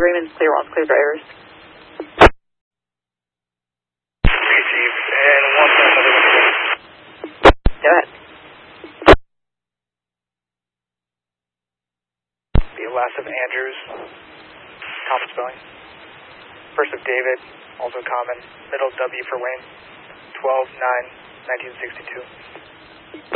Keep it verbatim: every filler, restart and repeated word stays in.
Raymond's clear, all clear drivers. Received, and one for another one again. Go ahead. The last of Andrews, common spelling. First of David, also common. Middle W for Wayne. twelve nine nineteen sixty-two.